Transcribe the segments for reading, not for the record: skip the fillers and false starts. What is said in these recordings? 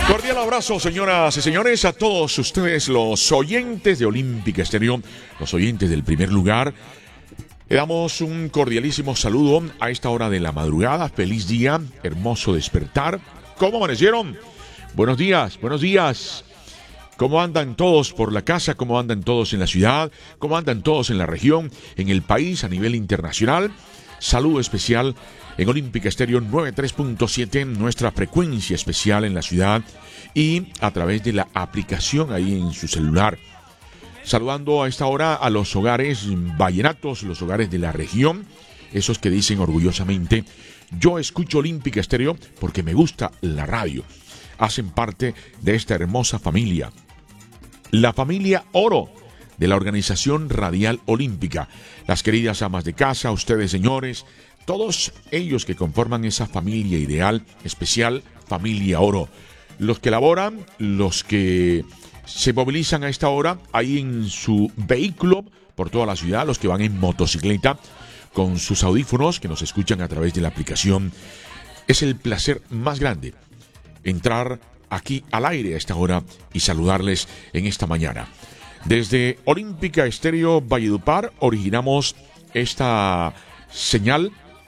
Cordial abrazo, señoras y señores, a todos ustedes, los oyentes de Olímpica Estéreo, los oyentes del primer lugar. Le damos un cordialísimo saludo a esta hora de la madrugada. Feliz día, hermoso despertar. ¿Cómo amanecieron? Buenos días, buenos días. ¿Cómo andan todos por la casa? ¿Cómo andan todos en la ciudad? ¿Cómo andan todos en la región, en el país, a nivel internacional? Saludo especial en Olímpica Estéreo 93.7, nuestra frecuencia especial en la ciudad y a través de la aplicación ahí en su celular. Saludando a esta hora a los hogares vallenatos, los hogares de la región, esos que dicen orgullosamente: yo escucho Olímpica Estéreo porque me gusta la radio. Hacen parte de esta hermosa familia, la familia Oro de la Organización Radial Olímpica. Las queridas amas de casa, ustedes señores, todos ellos que conforman esa familia ideal, especial, familia Oro. Los que laboran, los que se movilizan a esta hora ahí en su vehículo por toda la ciudad, los que van en motocicleta con sus audífonos, que nos escuchan a través de la aplicación. Es el placer más grande entrar aquí al aire a esta hora y saludarles en esta mañana. Desde Olímpica Estéreo Valledupar originamos esta señal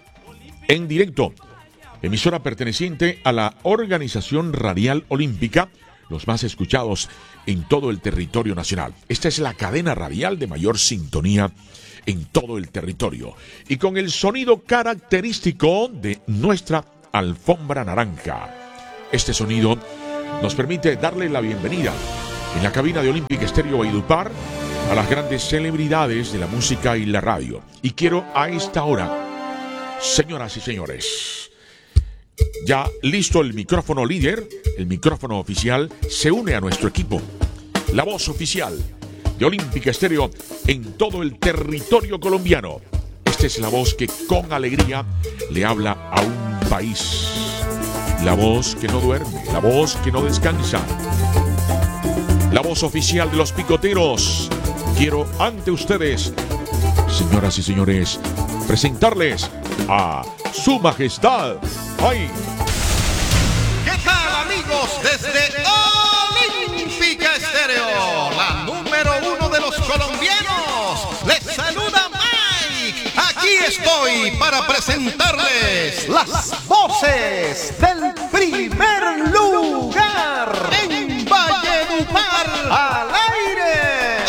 en directo, emisora perteneciente a la Organización Radial Olímpica, los más escuchados en todo el territorio nacional. Esta es la cadena radial de mayor sintonía en todo el territorio y con el sonido característico de nuestra alfombra naranja. Este sonido nos permite darle la bienvenida en la cabina de Olímpica Estéreo Valledupar a las grandes celebridades de la música y la radio. Y quiero a esta hora, señoras y señores, ya listo el micrófono líder, el micrófono oficial, se une a nuestro equipo, la voz oficial de Olímpica Estéreo en todo el territorio colombiano. Esta es la voz que con alegría le habla a un país. La voz que no duerme, la voz que no descansa. La voz oficial de los picoteros. Quiero ante ustedes, señoras y señores, presentarles a Su Majestad. ¡Ay! ¿Qué tal, amigos? Desde Olímpica Estéreo, la número 1 de los colombianos, les saluda Mike. Aquí estoy para presentarles las voces del primer lugar en Valledupar al aire.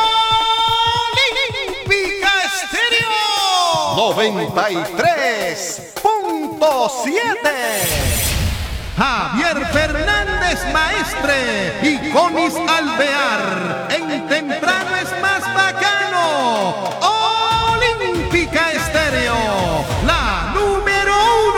Olímpica Estéreo 93.7. Javier Fernández Maestre y Conis Alvear en Temprano es más bacano. Olímpica Estéreo, la número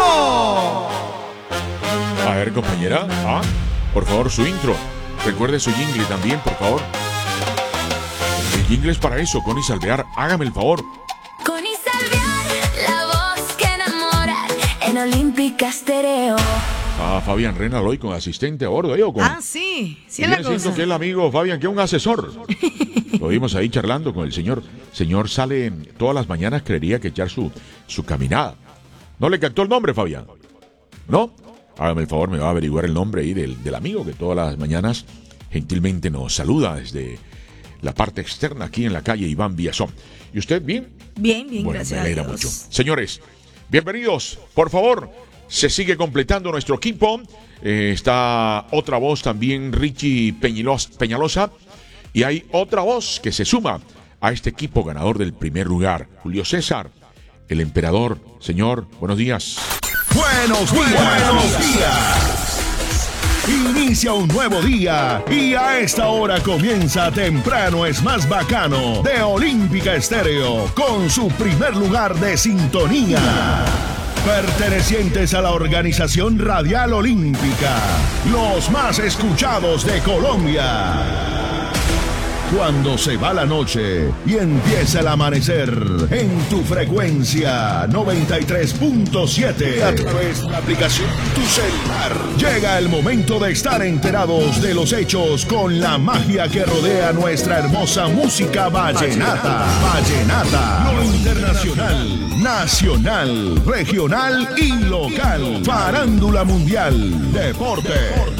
1. A ver, compañera, por favor, su intro. Recuerde su jingle también, por favor. El jingle es para eso, Conis Alvear, hágame el favor. Conis Alvear, la voz que enamora en Olímpica Estéreo. Fabián Renal hoy con asistente a bordo, ¿eh? Sí, es la cosa. Siento que el amigo Fabián, que es un asesor. Lo vimos ahí charlando con el señor. Señor sale todas las mañanas, creería que echar su caminada. ¿No le captó el nombre, Fabián? ¿No? Hágame el favor, me va a averiguar el nombre ahí del amigo que todas las mañanas gentilmente nos saluda desde la parte externa aquí en la calle Iván Villazón. ¿Y usted bien? Bien, Bueno, gracias me alegra a Dios. mucho. Señores, bienvenidos, por favor. Se sigue completando nuestro equipo. Está otra voz también, Richie Peñalosa. Y hay otra voz que se suma a este equipo ganador del primer lugar. Julio César, el emperador. Señor, buenos días. Buenos días. Inicia un nuevo día y a esta hora comienza Temprano es más bacano de Olímpica Estéreo con su primer lugar de sintonía. Pertenecientes a la Organización Radial Olímpica, los más escuchados de Colombia. Cuando se va la noche y empieza el amanecer, en tu frecuencia 93.7, a través de la aplicación de tu celular, llega el momento de estar enterados de los hechos con la magia que rodea nuestra hermosa música vallenata. Lo internacional, nacional, regional y local. Farándula mundial, deporte,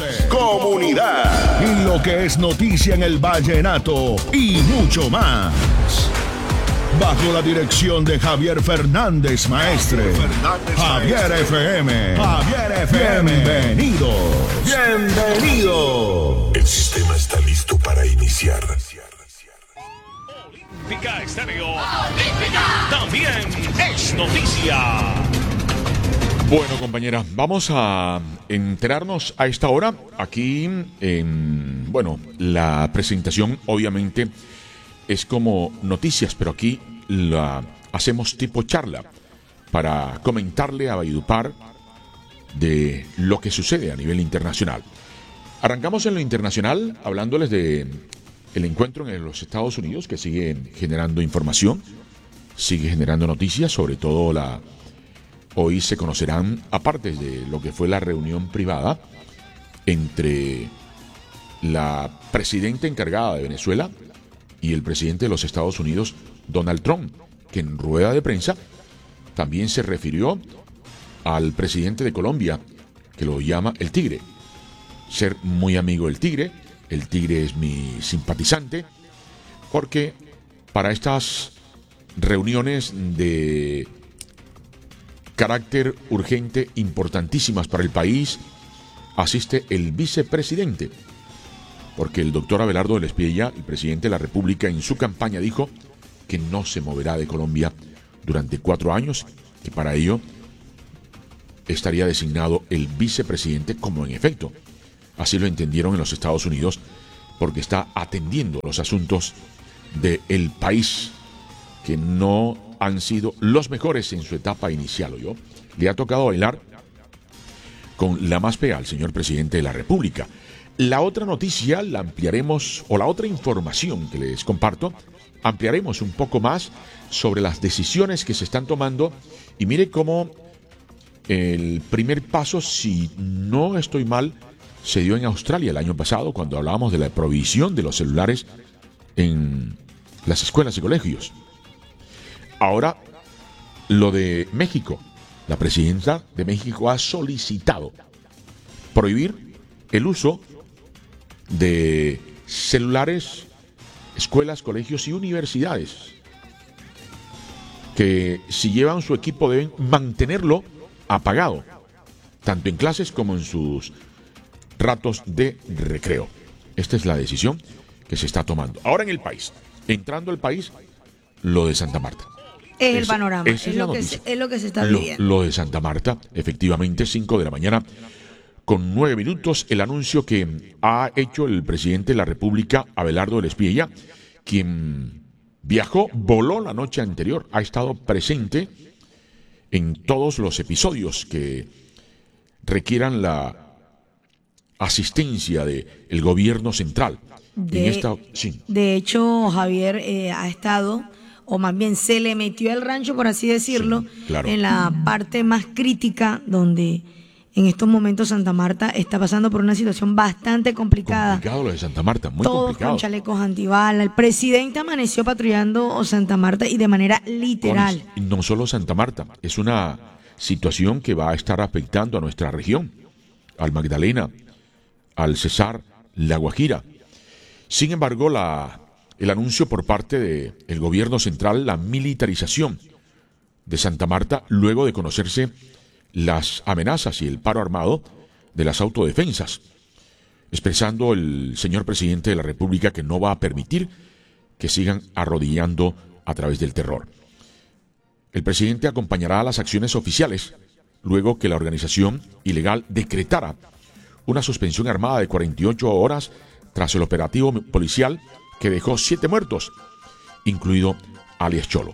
comunidad y lo que es noticia en el vallenato y mucho más. Bajo la dirección de Javier Fernández Maestre. Javier FM. Javier FM. Bienvenidos. Bienvenidos. El sistema está listo para iniciar. Olímpica Estéreo también es noticia. Bueno, compañera, vamos a enterarnos a esta hora aquí la presentación obviamente es como noticias, pero aquí la hacemos tipo charla para comentarle a Valledupar de lo que sucede a nivel internacional. Arrancamos en lo internacional hablándoles de el encuentro en los Estados Unidos, que sigue generando información, sigue generando noticias, sobre todo hoy se conocerán, aparte de lo que fue la reunión privada entre la presidenta encargada de Venezuela y el presidente de los Estados Unidos, Donald Trump, que en rueda de prensa también se refirió al presidente de Colombia, que lo llama el Tigre. Ser muy amigo del Tigre, el Tigre es mi simpatizante, porque para estas reuniones de carácter urgente, importantísimas para el país, asiste el vicepresidente, porque el doctor Abelardo del Espiella, el presidente de la República, en su campaña dijo que no se moverá de Colombia durante 4 años, que para ello estaría designado el vicepresidente, como en efecto así lo entendieron en los Estados Unidos, porque está atendiendo los asuntos del país que no han sido los mejores en su etapa inicial. Le ha tocado bailar con la más fea al señor presidente de la República. La otra noticia la ampliaremos, o la otra información que les comparto, ampliaremos un poco más sobre las decisiones que se están tomando. Y mire cómo el primer paso, si no estoy mal, se dio en Australia el año pasado, cuando hablábamos de la prohibición de los celulares en las escuelas y colegios. Ahora, lo de México. La presidenta de México ha solicitado prohibir el uso de celulares, escuelas, colegios y universidades, que si llevan su equipo deben mantenerlo apagado, tanto en clases como en sus ratos de recreo. Esta es la decisión que se está tomando. Ahora en el país, entrando al país, lo de Santa Marta. Es el panorama, es lo que se está viviendo. Lo de Santa Marta, efectivamente, 5 de la mañana, con 9 minutos, el anuncio que ha hecho el presidente de la República, Abelardo del Espiella, quien viajó, voló la noche anterior, ha estado presente en todos los episodios que requieran la asistencia del gobierno central. De hecho, Javier ha estado, o más bien se le metió al rancho, por así decirlo, sí, claro, en la parte más crítica, donde en estos momentos Santa Marta está pasando por una situación bastante complicada. Complicado lo de Santa Marta, muy todos complicado. Con chalecos antibalas. El presidente amaneció patrullando Santa Marta y de manera literal. No solo Santa Marta, es una situación que va a estar afectando a nuestra región, al Magdalena, al Cesar, La Guajira. Sin embargo, el anuncio por parte del gobierno central, la militarización de Santa Marta, luego de conocerse las amenazas y el paro armado de las autodefensas, expresando el señor presidente de la República que no va a permitir que sigan arrodillando a través del terror. El presidente acompañará a las acciones oficiales luego que la organización ilegal decretara una suspensión armada de 48 horas tras el operativo policial que dejó 7 muertos, incluido alias Cholo.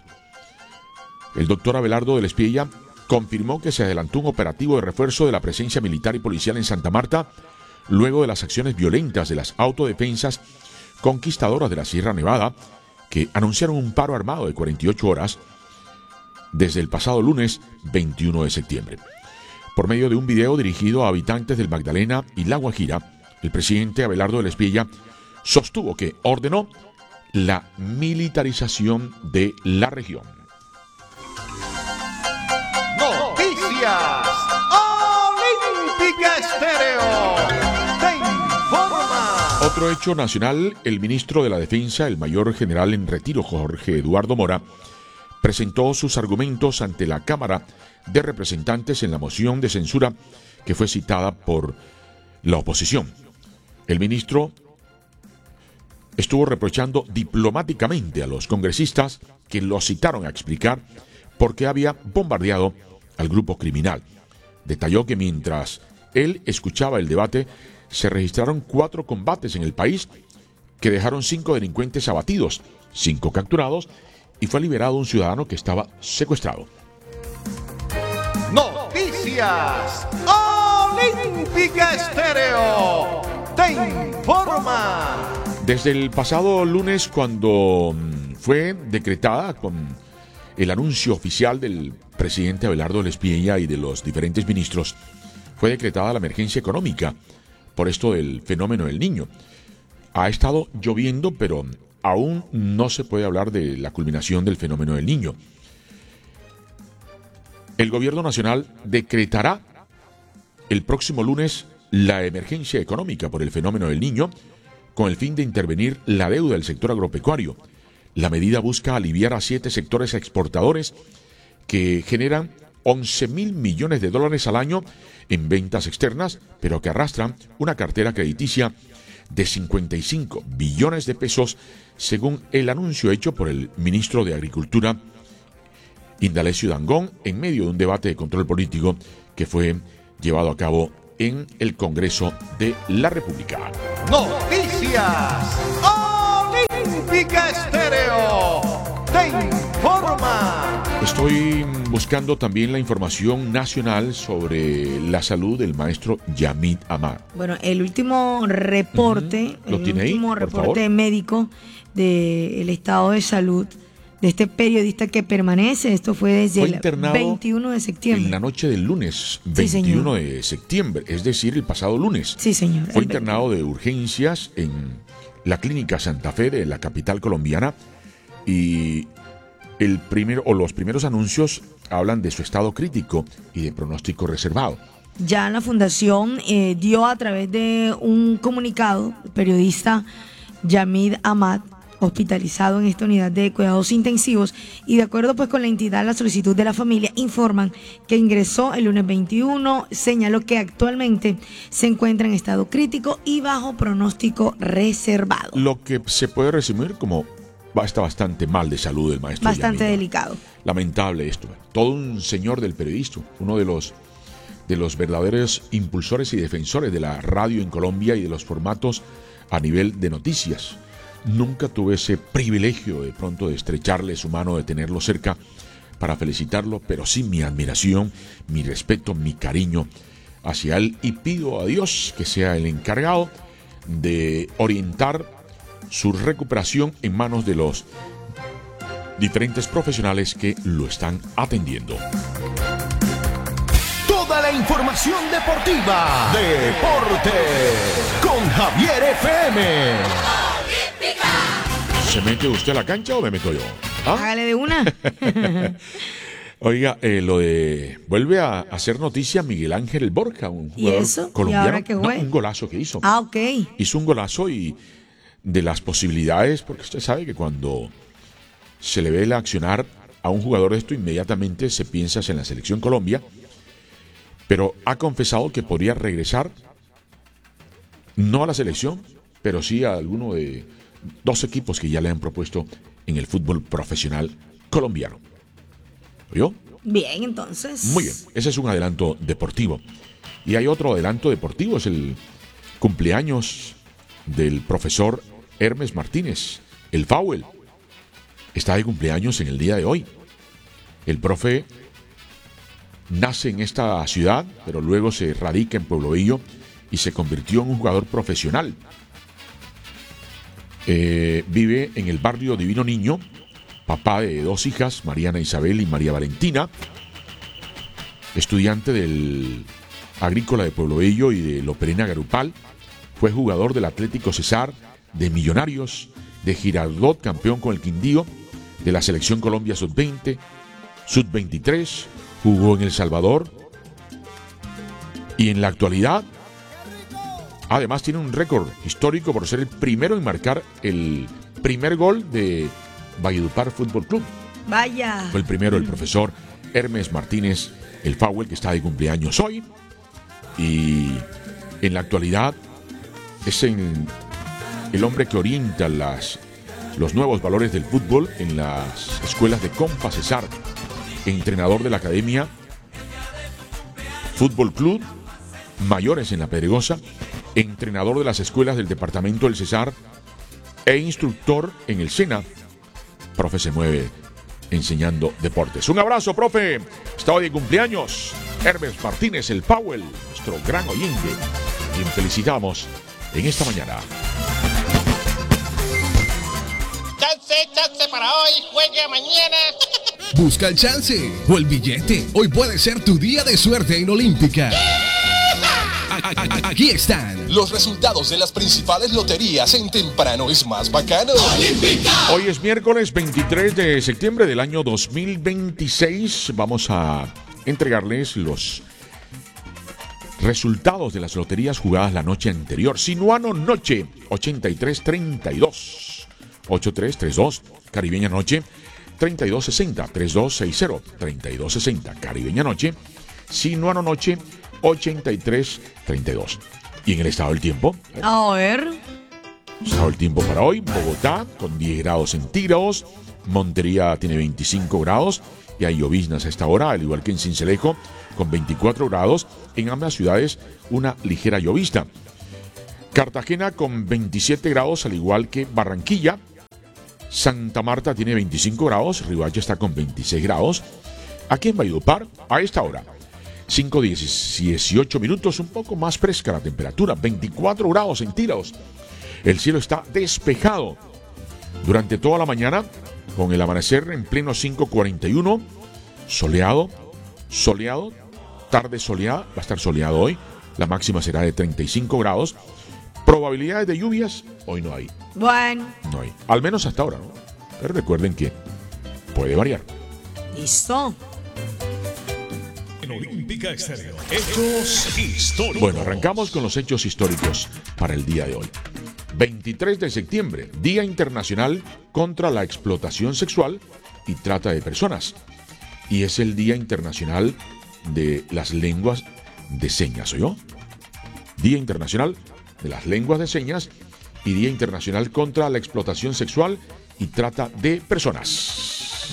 El doctor Abelardo del Espiella confirmó que se adelantó un operativo de refuerzo de la presencia militar y policial en Santa Marta luego de las acciones violentas de las autodefensas conquistadoras de la Sierra Nevada, que anunciaron un paro armado de 48 horas desde el pasado lunes 21 de septiembre. Por medio de un video dirigido a habitantes del Magdalena y La Guajira, el presidente Abelardo del Espiella sostuvo que ordenó la militarización de la región. Noticias Olímpica Estéreo te Otro hecho nacional, el ministro de la Defensa, el mayor general en retiro Jorge Eduardo Mora, presentó sus argumentos ante la Cámara de Representantes en la moción de censura que fue citada por la oposición. El ministro estuvo reprochando diplomáticamente a los congresistas que lo citaron a explicar por qué había bombardeado al grupo criminal. Detalló que mientras él escuchaba el debate, se registraron 4 combates en el país que dejaron 5 delincuentes abatidos, 5 capturados y fue liberado un ciudadano que estaba secuestrado. Noticias Olímpica Estéreo te informa. Desde el pasado lunes, cuando fue decretada con el anuncio oficial del presidente Abelardo Lespilla y de los diferentes ministros, fue decretada la emergencia económica por esto del fenómeno del Niño. Ha estado lloviendo, pero aún no se puede hablar de la culminación del fenómeno del Niño. El gobierno nacional decretará el próximo lunes la emergencia económica por el fenómeno del Niño con el fin de intervenir la deuda del sector agropecuario. La medida busca aliviar a 7 sectores exportadores que generan 11.000 millones de dólares al año en ventas externas, pero que arrastran una cartera crediticia de 55 billones de pesos, según el anuncio hecho por el ministro de Agricultura, Indalecio Dangond, en medio de un debate de control político que fue llevado a cabo en el Congreso de la República. Noticias Olímpica Estéreo te informa. Estoy buscando también la información nacional sobre la salud del maestro Yamid Amad. Bueno, el último reporte, ¿Lo tiene ahí, por reporte favor? médico del estado de salud de este periodista que permanece, esto fue desde Fue el internado 21 de septiembre. En la noche del lunes, Sí, 21 señor. de septiembre, es decir, el pasado lunes. Sí, señor. Fue internado de urgencias en la Clínica Santa Fe de la capital colombiana y los primeros anuncios hablan de su estado crítico y de pronóstico reservado. Ya la fundación dio a través de un comunicado, el periodista Yamid Amad, hospitalizado en esta unidad de cuidados intensivos, y de acuerdo pues con la entidad, la solicitud de la familia, informan que ingresó el lunes 21, señaló que actualmente se encuentra en estado crítico y bajo pronóstico reservado. Lo que se puede resumir como está bastante mal de salud el maestro Bastante Yamid. delicado. Lamentable esto. Todo un señor del periodismo, uno de los verdaderos impulsores y defensores de la radio en Colombia y de los formatos a nivel de noticias. Nunca tuve ese privilegio de pronto de estrecharle su mano, de tenerlo cerca para felicitarlo, pero sí mi admiración, mi respeto, mi cariño hacia él, y pido a Dios que sea el encargado de orientar su recuperación en manos de los diferentes profesionales que lo están atendiendo. Toda la información deportiva. Deporte con Javier FM. ¿Se mete usted a la cancha o me meto yo? ¿Ah? Hágale de una. Oiga, vuelve a hacer noticia Miguel Ángel Borja, un ¿Y jugador eso? ¿Y colombiano. ahora qué fue? Un golazo que hizo. Ah, ok. Hizo un golazo y de las posibilidades, porque usted sabe que cuando se le ve el accionar a un jugador de esto, inmediatamente se piensa en la selección Colombia, pero ha confesado que podría regresar, no a la selección, pero sí a alguno de 2 equipos que ya le han propuesto en el fútbol profesional colombiano. ¿Oyó? Bien, entonces. Muy bien, ese es un adelanto deportivo. Y hay otro adelanto deportivo, es el cumpleaños del profesor Hermes Martínez, el Fowell. Está de cumpleaños en el día de hoy. El profe nace en esta ciudad, pero luego se radica en Pueblo Bello y se convirtió en un jugador profesional. Vive en el barrio Divino Niño, papá de 2 hijas, Mariana Isabel y María Valentina, estudiante del Agrícola de Pueblo Bello y de Loperena Garupal. Fue jugador del Atlético Cesar, de Millonarios, de Girardot, campeón con el Quindío, de la Selección Colombia Sub-20, Sub-23, jugó en El Salvador y en la actualidad Además tiene un récord histórico por ser el primero en marcar el primer gol de Valledupar Fútbol Club. Vaya. Fue el primero el profesor Hermes Martínez, el Fowell, que está de cumpleaños hoy. Y en la actualidad es el hombre que orienta los nuevos valores del fútbol en las escuelas de Compa Cesar, entrenador de la Academia Fútbol Club Mayores en La Pedregosa, entrenador de las escuelas del departamento del Cesar e instructor en el SENA. Profe se mueve enseñando deportes. Un abrazo, profe. Está hoy de cumpleaños Hermes Martínez, el Powell, nuestro gran oyente, quien felicitamos en esta mañana. Chance para hoy, juegue mañana. Busca el chance o el billete. Hoy puede ser tu día de suerte en Olímpica. Aquí están los resultados de las principales loterías en Temprano es Más Bacano. ¡Olímpica! Hoy es miércoles 23 de septiembre del año 2026. Vamos a entregarles los resultados de las loterías jugadas la noche anterior. Sinuano Noche, 8332. 8332. Caribeña Noche, 3260. 3260. 3260. Caribeña Noche. Sinuano Noche, 8332. Y en el estado del tiempo. A ver. Estado del tiempo para hoy. Bogotá con 10 grados centígrados. Montería tiene 25 grados. Y hay lloviznas a esta hora, al igual que en Sincelejo, con 24 grados. En ambas ciudades, una ligera llovizna. Cartagena con 27 grados, al igual que Barranquilla. Santa Marta tiene 25 grados. Riohacha está con 26 grados. Aquí en Valledupar, a esta hora, 5:18 minutos, un poco más fresca la temperatura, 24 grados centígrados. El cielo está despejado durante toda la mañana, con el amanecer en pleno 5:41, soleado, tarde soleada, va a estar soleado hoy, la máxima será de 35 grados. Probabilidades de lluvias, hoy no hay. Bueno. No hay, al menos hasta ahora, ¿no? Pero recuerden que puede variar. Listo. Olímpica Estéreo. Hechos históricos. Bueno, arrancamos con los hechos históricos para el día de hoy. 23 de septiembre, Día Internacional contra la Explotación Sexual y Trata de Personas. Y es el Día Internacional de las Lenguas de Señas, ¿oyó? Día Internacional de las Lenguas de Señas y Día Internacional contra la Explotación Sexual y Trata de Personas.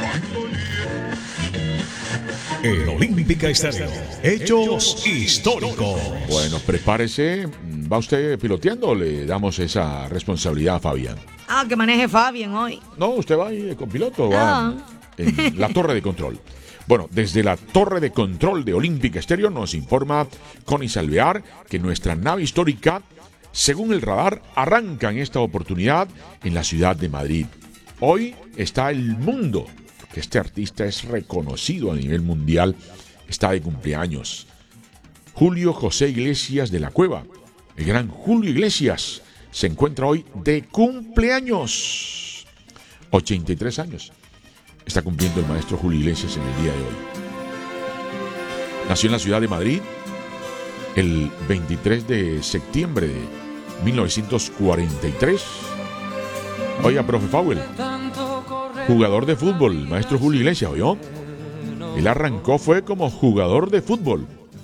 En Olímpica Estéreo. Hechos históricos. Bueno, prepárese. ¿Va usted piloteando o le damos esa responsabilidad a Fabián? Ah, que maneje Fabián hoy. No, usted va ahí con piloto o va en la torre de control. Bueno, desde la torre de control de Olímpica Estéreo nos informa Connie Salvear que nuestra nave histórica, según el radar, arranca en esta oportunidad en la ciudad de Madrid. Hoy está el mundo, que este artista es reconocido a nivel mundial, está de cumpleaños. Julio José Iglesias de la Cueva, el gran Julio Iglesias, se encuentra hoy de cumpleaños. 83 años está cumpliendo el maestro Julio Iglesias en el día de hoy. Nació en la ciudad de Madrid el 23 de septiembre de 1943. Oiga, profe Fowell, jugador de fútbol, el maestro Julio Iglesias, ¿oyó? Él arrancó, fue como jugador de fútbol.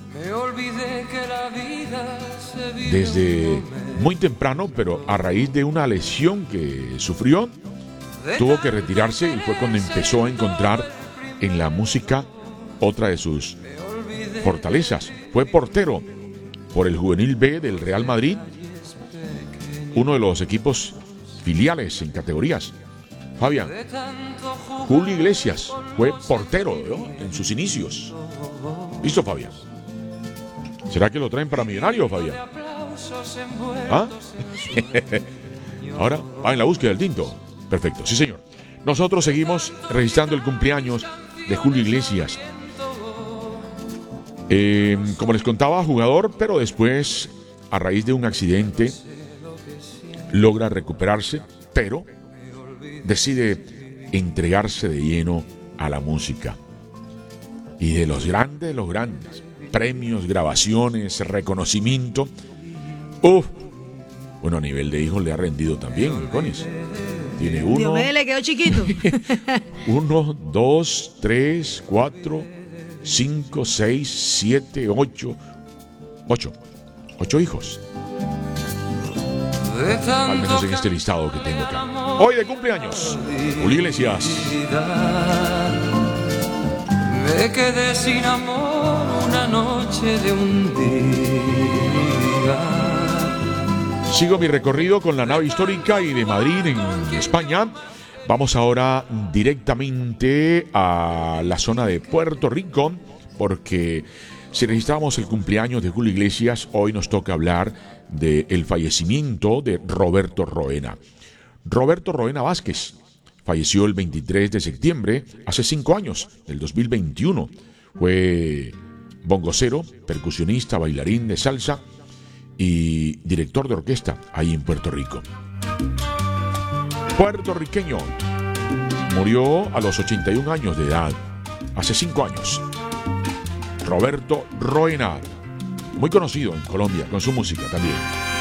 Desde muy temprano, pero a raíz de una lesión que sufrió, tuvo que retirarse y fue cuando empezó a encontrar en la música otra de sus fortalezas. Fue portero por el Juvenil B del Real Madrid, uno de los equipos filiales en categorías. Fabián, Julio Iglesias fue portero, ¿no?, en sus inicios. ¿Listo, Fabián? ¿Será que lo traen para Millonario, Fabián? ¿Ah? Ahora va en la búsqueda del tinto. Perfecto, sí señor. Nosotros seguimos registrando el cumpleaños de Julio Iglesias. Como les contaba, jugador, pero después, a raíz de un accidente, logra recuperarse, pero decide entregarse de lleno a la música. Y de los grandes, premios, grabaciones, reconocimiento, Bueno, a nivel de hijos le ha rendido también, Conis. Tiene uno. Diomedes le quedó chiquito. 1, 2, 3, 4, 5, 6, 7, 8. 8 hijos. Al menos en este listado que tengo acá. Hoy de cumpleaños, Julio Iglesias. Me quedé sin amor una noche de un día. Sigo mi recorrido con la nave histórica y de Madrid en España. Vamos ahora directamente a la zona de Puerto Rico, porque si registramos el cumpleaños de Julio Iglesias, hoy nos toca hablar del fallecimiento de Roberto Roena. Roberto Roena Vázquez falleció el 23 de septiembre, hace 5 años, del 2021. Fue bongocero, percusionista, bailarín de salsa y director de orquesta ahí en Puerto Rico. Puertorriqueño, murió a los 81 años de edad, hace 5 años. Roberto Roena, muy conocido en Colombia con su música también.